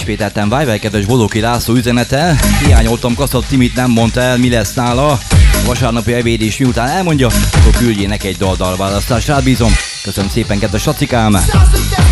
ismételten Vájváj kedves Bolóki László üzenete. Hiányoltam Kaszab Timit, nem mondta el, mi lesz nála. Vasárnapi evédés miután elmondja, akkor küldjének egy daldalválasztást. Rád bízom. Köszönöm szépen, kedves Lacikám.